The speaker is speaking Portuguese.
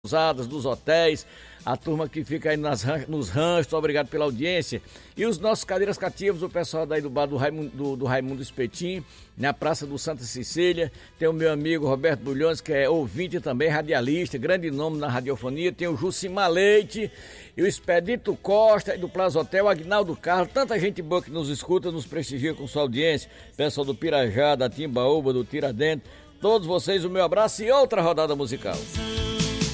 pousadas, dos hotéis, a turma que fica aí nos ranchos, obrigado pela audiência. E os nossos cadeiras cativos, o pessoal daí do bar do Raimundo Espetinho, na Praça do Santa Cecília. Tem o meu amigo Roberto Bulhões, que é ouvinte também, radialista, grande nome na radiofonia. Tem o Jucimar Leite e o Expedito Costa, do Plaza Hotel, Agnaldo Carlos, tanta gente boa que nos escuta, nos prestigia com sua audiência. Pessoal do Pirajá, da Timbaúba, do Tiradentes, todos vocês o meu abraço e outra rodada musical.